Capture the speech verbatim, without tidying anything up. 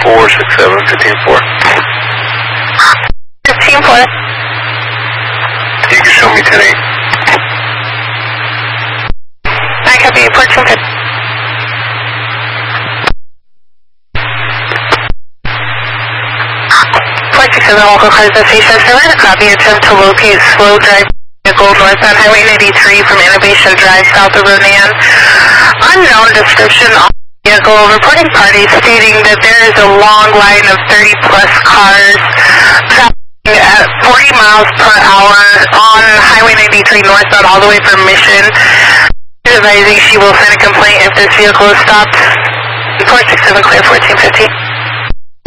four six seven, fifteen four. fifteen four. You can show me ten eight. I copy you, fourteen fifty. four six seven, local cars at C seven, a copy, attempt to locate slow drive vehicle north on Highway ninety-three from Innovation Drive south of Ronan. Unknown description on the vehicle, reporting party stating that there is a long line of thirty plus cars traveling at forty miles per hour on Highway ninety-three northbound all the way from Mission. Advising she will send a complaint if this vehicle is stopped. four six seven, clear fourteen fifty.